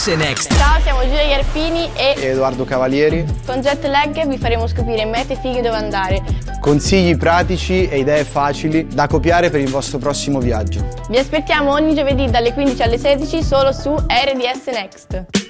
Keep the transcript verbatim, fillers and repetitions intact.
Next. Ciao, siamo Giulia Gherpini e Edoardo Cavalieri. con Jet Lag vi faremo scoprire mete fighe dove andare. Consigli pratici e idee facili da copiare per il vostro prossimo viaggio. Vi aspettiamo ogni giovedì dalle quindici alle sedici solo su R D S Next.